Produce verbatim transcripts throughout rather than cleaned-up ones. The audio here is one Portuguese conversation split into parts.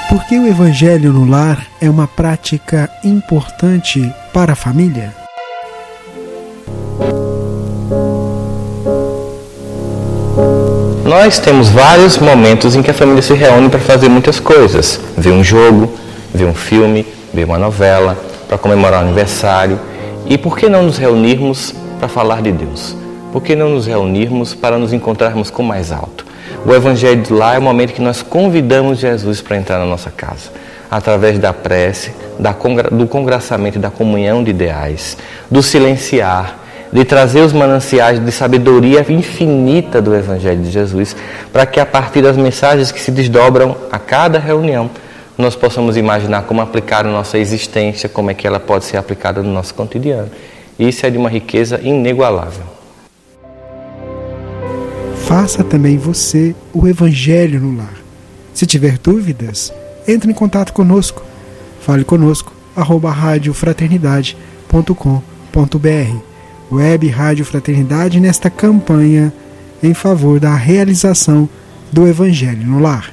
Por que o Evangelho no lar é uma prática importante para a família? Nós temos vários momentos em que a família se reúne para fazer muitas coisas. Ver um jogo, ver um filme, ver uma novela, para comemorar o aniversário. E por que não nos reunirmos para falar de Deus? Por que não nos reunirmos para nos encontrarmos com o mais alto? O Evangelho de lá é o momento que nós convidamos Jesus para entrar na nossa casa, através da prece, da congra- do congraçamento e da comunhão de ideais, do silenciar, de trazer os mananciais de sabedoria infinita do Evangelho de Jesus, para que a partir das mensagens que se desdobram a cada reunião, nós possamos imaginar como aplicar a nossa existência, como é que ela pode ser aplicada no nosso cotidiano. Isso é de uma riqueza inigualável. Faça também você o Evangelho no lar. Se tiver dúvidas, entre em contato conosco. Fale conosco, arroba rádio fraternidade ponto com ponto br. Web Rádio Fraternidade nesta campanha em favor da realização do Evangelho no lar.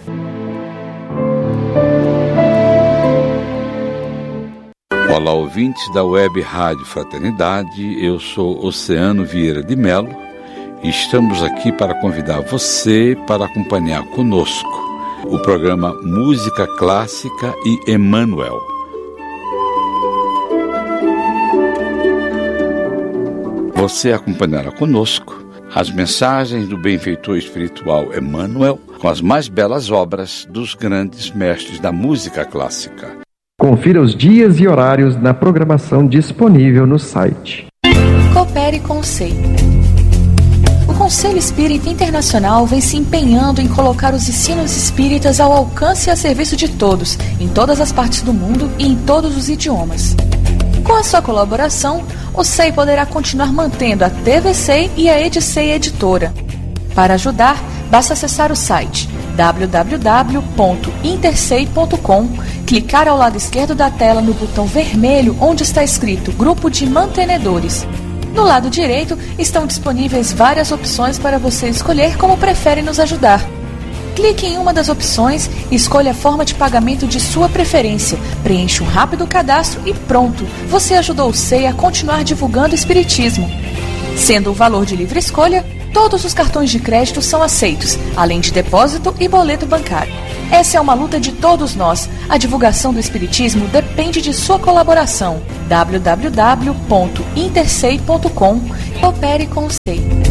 Olá, ouvintes da Web Rádio Fraternidade, eu sou Oceano Vieira de Melo e estamos aqui para convidar você para acompanhar conosco o programa Música Clássica e Emmanuel. Você acompanhará conosco as mensagens do benfeitor espiritual Emmanuel com as mais belas obras dos grandes mestres da música clássica. Confira os dias e horários na programação disponível no site. Coopere com o S E I. O Conselho Espírita Internacional vem se empenhando em colocar os ensinos espíritas ao alcance e a serviço de todos, em todas as partes do mundo e em todos os idiomas. Com a sua colaboração, o S E I poderá continuar mantendo a T V C E I e a Edicei Editora. Para ajudar, basta acessar o site w w w ponto intersei ponto com, clicar ao lado esquerdo da tela no botão vermelho onde está escrito Grupo de Mantenedores. No lado direito estão disponíveis várias opções para você escolher como prefere nos ajudar. Clique em uma das opções e escolha a forma de pagamento de sua preferência. Preencha um rápido cadastro e pronto! Você ajudou o S E I a continuar divulgando o Espiritismo. Sendo o valor de livre escolha, todos os cartões de crédito são aceitos, além de depósito e boleto bancário. Essa é uma luta de todos nós. A divulgação do Espiritismo depende de sua colaboração. w w w ponto intersei ponto com. Coopere com o S E I.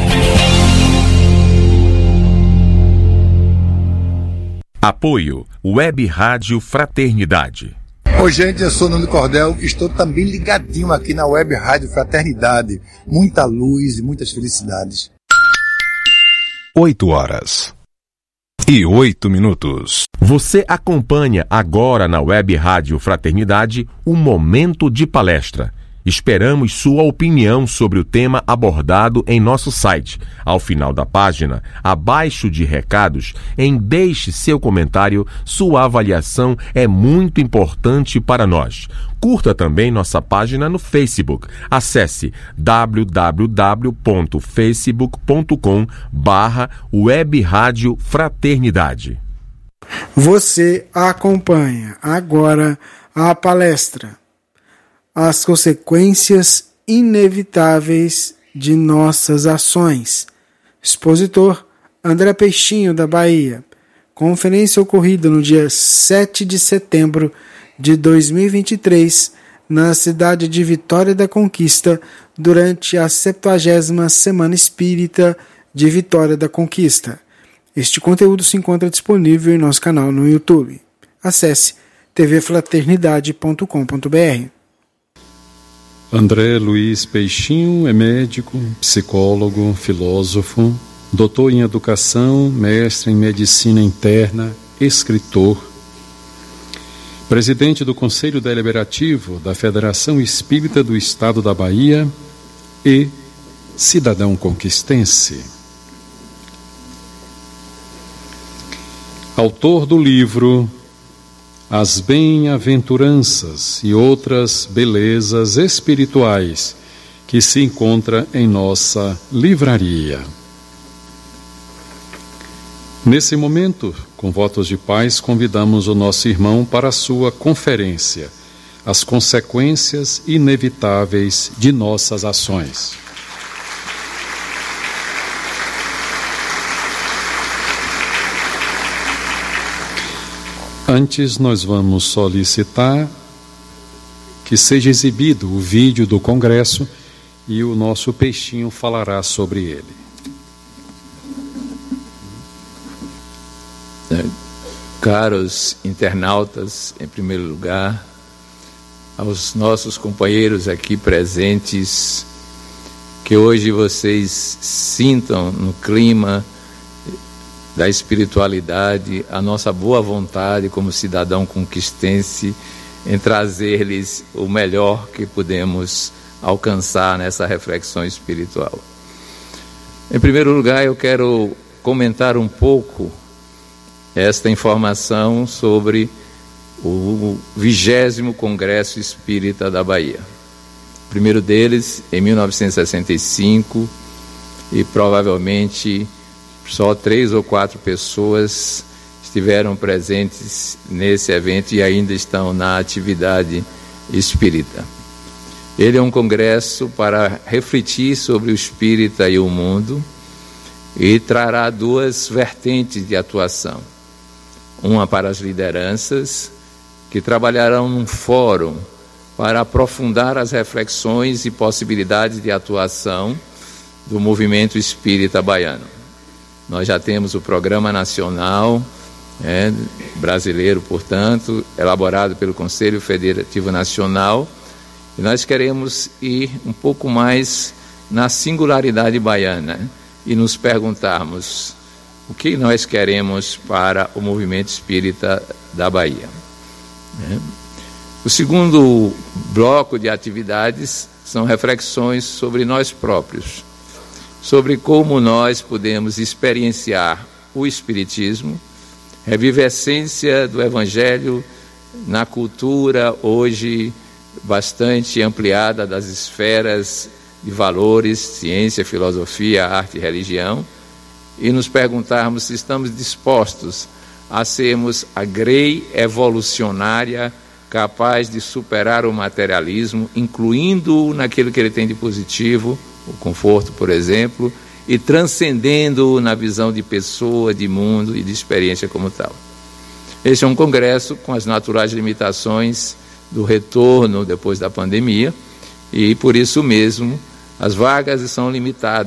Apoio Web Rádio Fraternidade. Oi gente, eu sou Nuno Cordel, estou também ligadinho aqui na Web Rádio Fraternidade. Muita luz e muitas felicidades. oito horas e oito minutos. Você acompanha agora na Web Rádio Fraternidade o Momento de Palestra. Esperamos sua opinião sobre o tema abordado em nosso site. Ao final da página, abaixo de recados, em deixe seu comentário, sua avaliação é muito importante para nós. Curta também nossa página no Facebook. Acesse w w w ponto facebook ponto com barra Web Rádio Fraternidade. Você acompanha agora a palestra As consequências inevitáveis de nossas ações. Expositor André Peixinho, da Bahia. Conferência ocorrida no dia sete de setembro de dois mil e vinte e três, na cidade de Vitória da Conquista, durante a septuagésima Semana Espírita de Vitória da Conquista. Este conteúdo se encontra disponível em nosso canal no YouTube. Acesse t v fraternidade ponto com ponto b r. André Luiz Peixinho é médico, psicólogo, filósofo, doutor em educação, mestre em medicina interna, escritor, presidente do Conselho Deliberativo da Federação Espírita do Estado da Bahia e cidadão conquistense. Autor do livro As Bem-aventuranças e outras belezas espirituais, que se encontra em nossa livraria. Nesse momento, Com votos de paz, convidamos o nosso irmão para a sua conferência, As Consequências Inevitáveis de Nossas Ações. Antes, nós vamos solicitar que seja exibido o vídeo do congresso e o nosso peixinho falará sobre ele. Caros internautas, em primeiro lugar, aos nossos companheiros aqui presentes, que hoje vocês sintam no clima da espiritualidade a nossa boa vontade como cidadão conquistense em trazer-lhes o melhor que podemos alcançar nessa reflexão espiritual. Em primeiro lugar, eu quero comentar um pouco esta informação sobre o vigésimo Congresso Espírita da Bahia. O primeiro deles, em mil novecentos e sessenta e cinco, e provavelmente só três ou quatro pessoas estiveram presentes nesse evento e ainda estão na atividade espírita. Ele é um congresso para refletir sobre o espírita e o mundo e trará duas vertentes de atuação. Uma para as lideranças, que trabalharão num fórum para aprofundar as reflexões e possibilidades de atuação do movimento espírita baiano. Nós já temos o Programa Nacional, é, brasileiro, portanto, elaborado pelo Conselho Federativo Nacional, e nós queremos ir um pouco mais na singularidade baiana e nos perguntarmos o que nós queremos para o movimento espírita da Bahia. É. O segundo bloco de atividades são reflexões sobre nós próprios, sobre como nós podemos experienciar o Espiritismo, revivescência do Evangelho na cultura hoje bastante ampliada das esferas de valores, ciência, filosofia, arte e religião, e nos perguntarmos se estamos dispostos a sermos a grey evolucionária capaz de superar o materialismo, incluindo naquilo que ele tem de positivo, o conforto, por exemplo, e transcendendo na visão de pessoa, de mundo e de experiência como tal. Este é um congresso com as naturais limitações do retorno depois da pandemia, e por isso mesmo as vagas são limitadas.